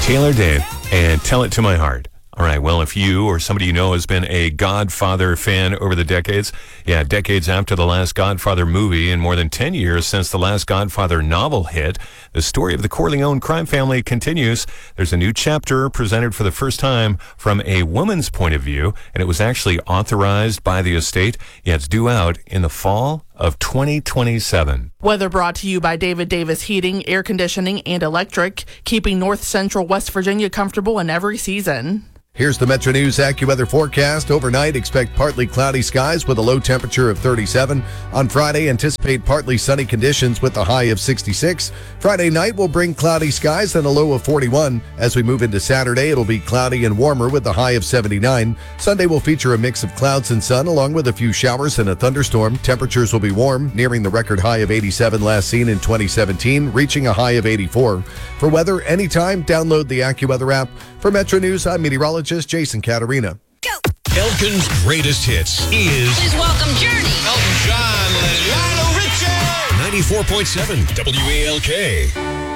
Taylor Dane and Tell It to My Heart. All right, well, if you or somebody you know has been a Godfather fan over the decades, decades after the last Godfather movie and more than 10 years since the last Godfather novel hit, the story of the Corleone crime family continues. There's a new chapter presented for the first time from a woman's point of view, and it was actually authorized by the estate. It's due out in the fall of 2027. Weather brought to you by David Davis Heating, Air Conditioning, and Electric, keeping North Central West Virginia comfortable in every season. Here's the Metro News AccuWeather forecast. Overnight, expect partly cloudy skies with a low temperature of 37. On Friday, anticipate partly sunny conditions with a high of 66. Friday night will bring cloudy skies and a low of 41. As we move into Saturday, it'll be cloudy and warmer with a high of 79. Sunday will feature a mix of clouds and sun along with a few showers and a thunderstorm. Temperatures will be warm, nearing the record high of 87 last seen in 2017, reaching a high of 84. For weather anytime, download the AccuWeather app. For Metro News, I'm meteorologist Jason Caterina. Go! Elkin's greatest hits is... Please welcome Journey. Elton John, Lionel Richie. 94.7 WALK.